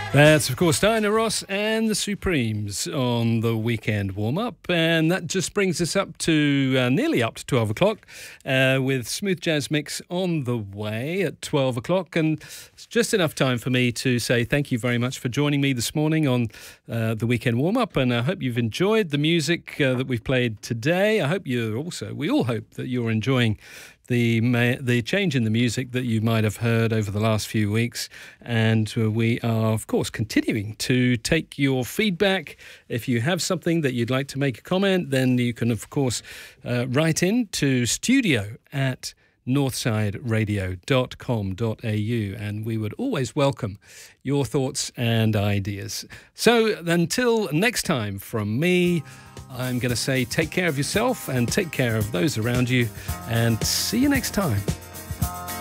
That's, of course, Diana Ross and the Supremes on the weekend warm-up. And that just brings us up to nearly up to 12 o'clock with Smooth Jazz Mix on the way at 12 o'clock. And it's just enough time for me to say thank you very much for joining me this morning on the weekend warm-up. And I hope you've enjoyed the music that we've played today. I hope we all hope that you're enjoying the change in the music that you might have heard over the last few weeks. And we are, of course, continuing to take your feedback. If you have something that you'd like to make a comment, then you can, of course, write in to studio@northsideradio.com.au, and we would always welcome your thoughts and ideas. So until next time from me, I'm going to say take care of yourself and take care of those around you, and see you next time.